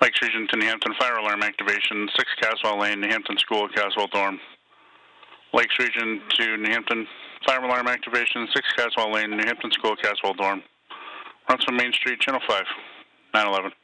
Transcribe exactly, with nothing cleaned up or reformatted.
Lakes Region to New Hampton, fire alarm activation, six Caswell Lane, New Hampton School, Caswell Dorm. Lakes Region to New Hampton, fire alarm activation, six Caswell Lane, New Hampton School, Caswell Dorm. Runs from Main Street, Channel five, nine eleven.